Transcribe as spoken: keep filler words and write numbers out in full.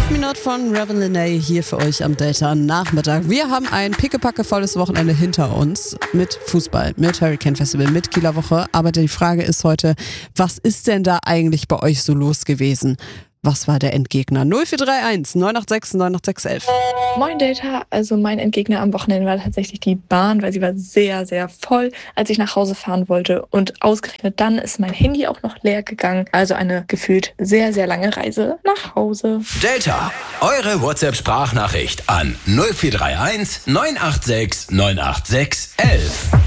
Love Me Not von Reveille hier für euch am Delta-Nachmittag. Wir haben ein pickepackevolles Wochenende hinter uns mit Fußball, mit Hurricane Festival, mit Kieler Woche. Aber die Frage ist heute, was ist denn da eigentlich bei euch so los gewesen? Was war der Endgegner? null vier drei eins neun acht sechs neun acht sechs eins. Moin Delta, also mein Endgegner am Wochenende war tatsächlich die Bahn, weil sie war sehr, sehr voll, als ich nach Hause fahren wollte. Und ausgerechnet dann ist mein Handy auch noch leer gegangen. Also eine gefühlt sehr, sehr lange Reise nach Hause. Delta, eure WhatsApp-Sprachnachricht an null vier drei eins neun acht sechs neun acht sechs eins eins.